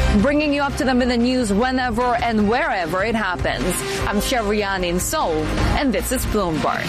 bringing you up to the minute news whenever and wherever it happens. I'm Shevrian in Seoul, and this is Bloomberg.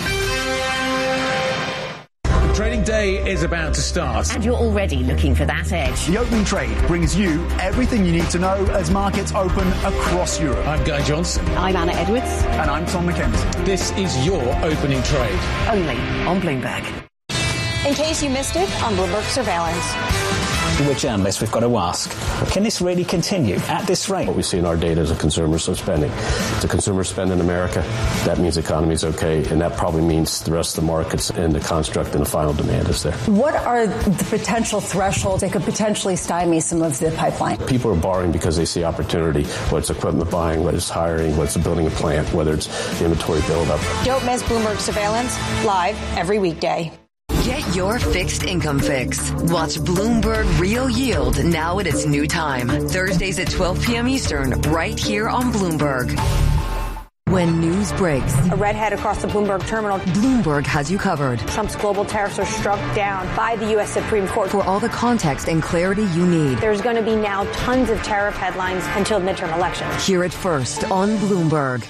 Trading day is about to start. And you're already looking for that edge. The opening trade brings you everything you need to know as markets open across Europe. I'm Guy Johnson. I'm Anna Edwards. And I'm Tom McKenzie. This is your opening trade. Only on Bloomberg. In case you missed it, on Bloomberg Surveillance. We're journalists, we've got to ask, can this really continue at this rate? What we see in our data is a consumers are spending. If the consumers spend in America, that means the economy is okay, and that probably means the rest of the markets and the construct and the final demand is there. What are the potential thresholds that could potentially stymie some of the pipeline? People are borrowing because they see opportunity, whether it's equipment buying, whether it's hiring, whether it's building a plant, whether it's inventory buildup. Don't miss Bloomberg Surveillance, live every weekday. Get your fixed income fix. Watch Bloomberg Real Yield now at its new time. Thursdays at 12 p.m. Eastern, right here on Bloomberg. When news breaks, A redhead across the Bloomberg terminal. Bloomberg has you covered. Trump's global tariffs are struck down by the U.S. Supreme Court. For all the context and clarity you need. There's going to be now tons of tariff headlines until midterm elections. Hear it first on Bloomberg.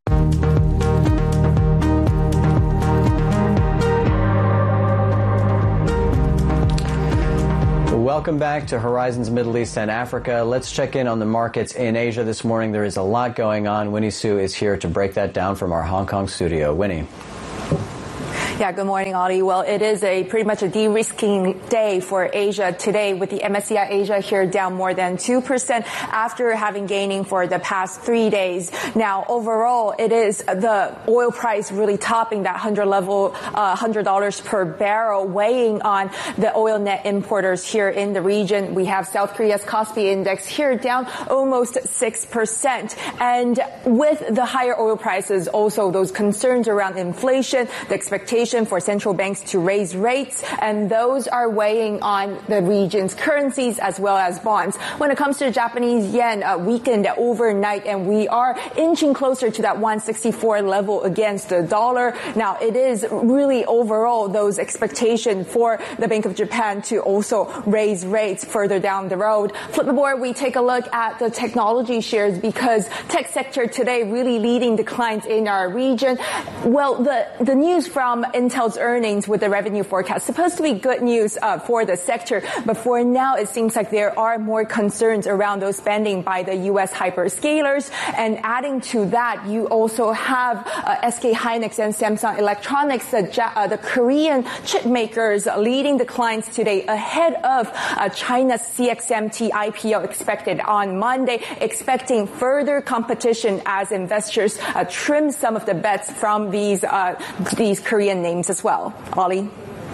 Welcome back to Horizons Middle East and Africa. Let's check in on the markets in Asia this morning. There is a lot going on. Winnie Su is here to break that down from our Hong Kong studio. Winnie. Yeah, good morning, Ollie. Well, it is pretty much a de-risking day for Asia today, with the MSCI Asia here down more than 2% after having gaining for the past 3 days. Now, overall, it is the oil price really topping that $100 per barrel, weighing on the oil net importers here in the region. We have South Korea's Kospi index here down almost 6%. And with the higher oil prices, also those concerns around inflation, the expectation for central banks to raise rates, and those are weighing on the region's currencies as well as bonds. When it comes to the Japanese yen, weakened overnight, and we are inching closer to that 164 level against the dollar. Now, it is really overall those expectations for the Bank of Japan to also raise rates further down the road. Flip the board, we take a look at the technology shares, because tech sector today really leading declines in our region. Well, the news from Intel's earnings with the revenue forecast supposed to be good news for the sector, but for now it seems like there are more concerns around those spending by the U.S. hyperscalers. And adding to that, you also have SK Hynix and Samsung Electronics, the Korean chip makers, leading declines today ahead of China's CXMT IPO expected on Monday, expecting further competition as investors trim some of the bets from these Korean names as well. Ollie?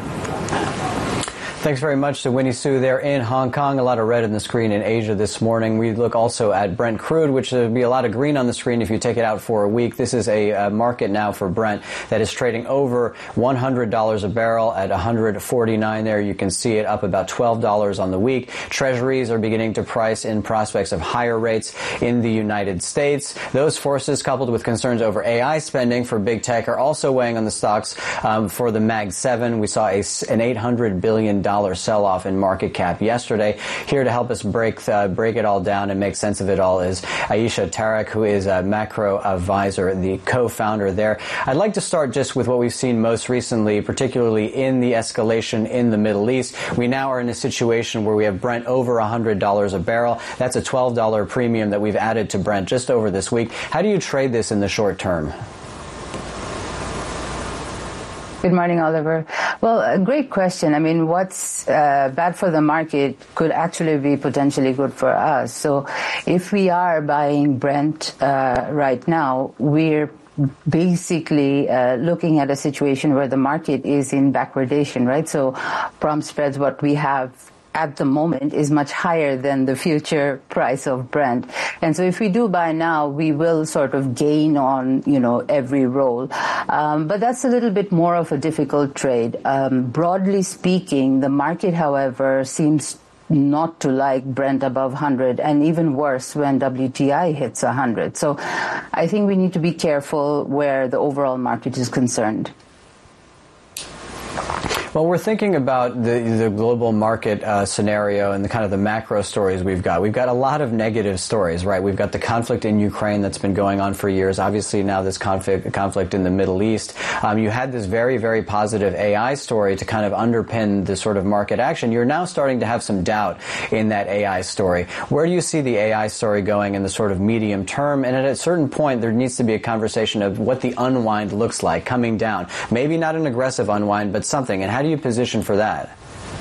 Thanks very much to Winnie Su there in Hong Kong. A lot of red on the screen in Asia this morning. We look also at Brent crude, which would be a lot of green on the screen if you take it out for a week. This is a market now for Brent that is trading over $100 a barrel at 149 there. You can see it up about $12 on the week. Treasuries are beginning to price in prospects of higher rates in the United States. Those forces, coupled with concerns over AI spending for big tech, are also weighing on the stocks for the Mag 7. We saw an $800 billion sell-off in market cap yesterday. Here to help us break it all down and make sense of it all is Aisha Tarek, who is a macro advisor, the co-founder there. I'd like to start just with what we've seen most recently, particularly in the escalation in the Middle East. We now are in a situation where we have Brent over $100 a barrel. That's a $12 premium that we've added to Brent just over this week. How do you trade this in the short term? Good morning, Oliver. Well, a great question. I mean, what's bad for the market could actually be potentially good for us. So if we are buying Brent right now, we're basically looking at a situation where the market is in backwardation, right? So prompt spreads, what we have at the moment, is much higher than the future price of Brent. And so if we do buy now, we will sort of gain on, every roll. But that's a little bit more of a difficult trade. Broadly speaking, the market, however, seems not to like Brent above 100, and even worse when WTI hits 100. So I think we need to be careful where the overall market is concerned. Well, we're thinking about the global market scenario and the kind of the macro stories we've got. We've got a lot of negative stories, right? We've got the conflict in Ukraine that's been going on for years. Obviously, now this conflict in the Middle East. You had this very, very positive AI story to kind of underpin the sort of market action. You're now starting to have some doubt in that AI story. Where do you see the AI story going in the sort of medium term? And at a certain point, there needs to be a conversation of what the unwind looks like coming down. Maybe not an aggressive unwind, but something. And how do you position for that?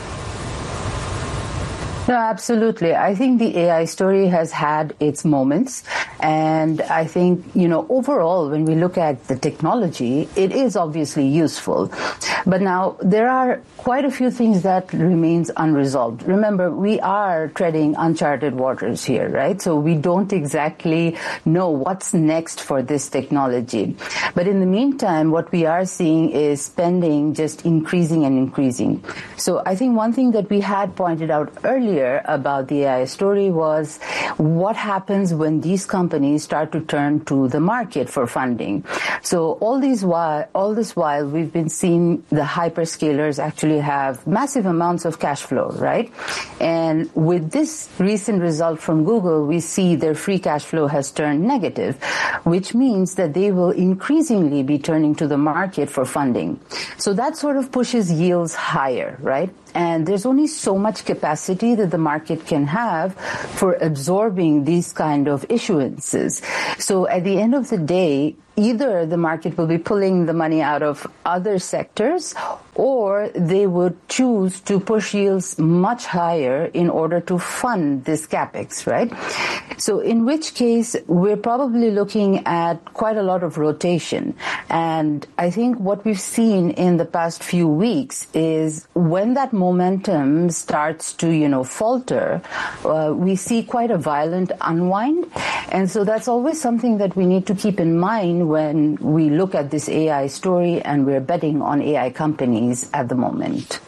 No, absolutely. I think the AI story has had its moments. And I think, overall, when we look at the technology, it is obviously useful. But now there are quite a few things that remains unresolved. Remember, we are treading uncharted waters here, right? So we don't exactly know what's next for this technology. But in the meantime, what we are seeing is spending just increasing and increasing. So I think one thing that we had pointed out earlier about the AI story was what happens when these companies start to turn to the market for funding. So all this while, we've been seeing the hyperscalers actually have massive amounts of cash flow, right? And with this recent result from Google, we see their free cash flow has turned negative, which means that they will increasingly be turning to the market for funding. So that sort of pushes yields higher, right? And there's only so much capacity that the market can have for absorbing these kind of issuances. So at the end of the day, either the market will be pulling the money out of other sectors, or they would choose to push yields much higher in order to fund this capex, right? So in which case, we're probably looking at quite a lot of rotation. And I think what we've seen in the past few weeks is when that momentum starts to, falter, we see quite a violent unwind. And so that's always something that we need to keep in mind when we look at this AI story and we're betting on AI companies at the moment.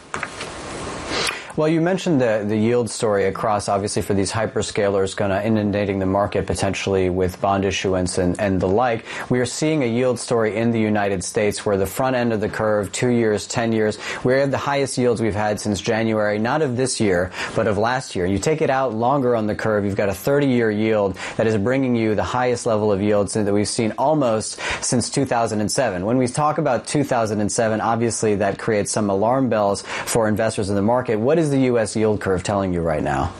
Well, you mentioned the yield story across, obviously, for these hyperscalers kind of inundating the market potentially with bond issuance and the like. We are seeing a yield story in the United States where the front end of the curve, 2 years, 10 years, we have the highest yields we've had since January, not of this year, but of last year. You take it out longer on the curve, you've got a 30-year yield that is bringing you the highest level of yields that we've seen almost since 2007. When we talk about 2007, obviously that creates some alarm bells for investors in the market. What is the U.S. yield curve telling you right now?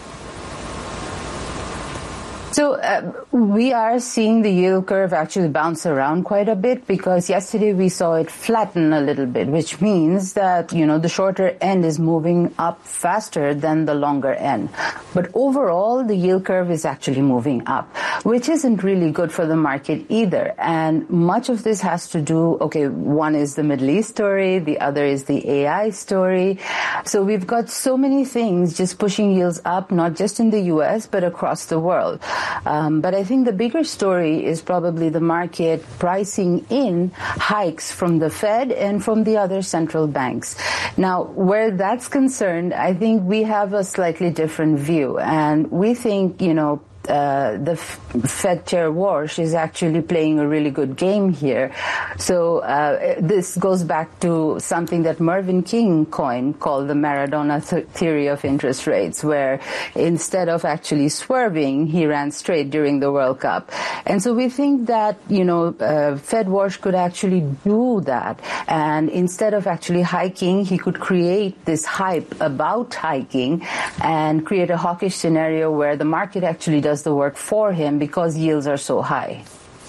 So we are seeing the yield curve actually bounce around quite a bit because yesterday we saw it flatten a little bit, which means that, the shorter end is moving up faster than the longer end. But overall, the yield curve is actually moving up, which isn't really good for the market either. And much of this has to do, one is the Middle East story, the other is the AI story. So we've got so many things just pushing yields up, not just in the U.S., but across the world. But I think the bigger story is probably the market pricing in hikes from the Fed and from the other central banks. Now, where that's concerned, I think we have a slightly different view. And we think, the Fed Chair Warsh is actually playing a really good game here. So this goes back to something that Mervyn King coined called the Maradona theory of interest rates, where instead of actually swerving, he ran straight during the World Cup. And so we think that, Fed Warsh could actually do that. And instead of actually hiking, he could create this hype about hiking and create a hawkish scenario where the market actually does the work for him because yields are so high.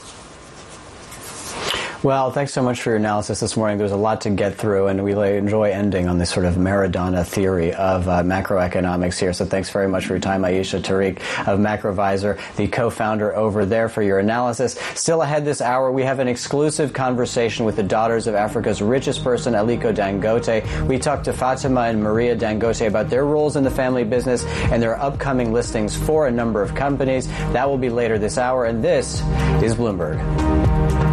Well, thanks so much for your analysis this morning. There's a lot to get through, and we enjoy ending on this sort of Maradona theory of macroeconomics here. So thanks very much for your time, Ayesha Tariq of Macrovisor, the co-founder over there, for your analysis. Still ahead this hour, we have an exclusive conversation with the daughters of Africa's richest person, Aliko Dangote. We talked to Fatima and Maria Dangote about their roles in the family business and their upcoming listings for a number of companies. That will be later this hour, and this is Bloomberg.